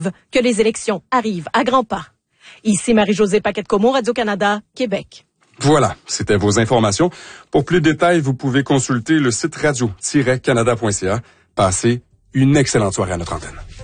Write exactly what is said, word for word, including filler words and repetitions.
que les élections arrivent à grands pas. Ici Marie-Josée Paquette-Comeau, Radio-Canada, Québec. Voilà, c'était vos informations. Pour plus de détails, vous pouvez consulter le site radio tiret canada point c a. Passez une excellente soirée à notre antenne.